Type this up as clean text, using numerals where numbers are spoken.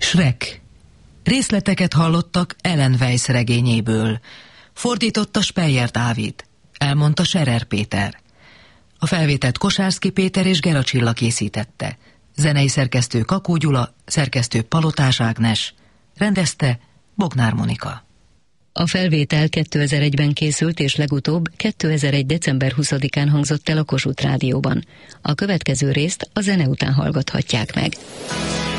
Shrek. Részleteket hallottak Ellen Weiss regényéből. Fordította Speyer Dávid. Elmondta Scherer Péter. A felvételt Kosárszky Péter és Gera Csilla készítette. Zenei szerkesztő Kakó Gyula, szerkesztő Palotás Ágnes. Rendezte Bognár Monika. A felvétel 2001-ben készült, és legutóbb 2001. december 20-án hangzott el a Kossuth Rádióban. A következő részt a zene után hallgathatják meg.